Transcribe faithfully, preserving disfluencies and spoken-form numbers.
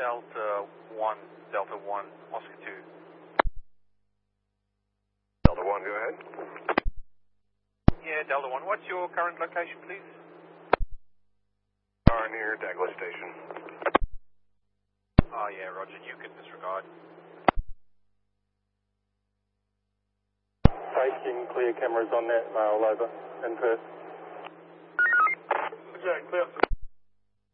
Delta one, Delta one, Oscar two. Delta one, go ahead. Yeah, Delta one, what's your current location, please? Are near Douglas Station. Oh yeah, roger, you can disregard. Taking clear cameras on that, mail over, in Perth. Okay, clear.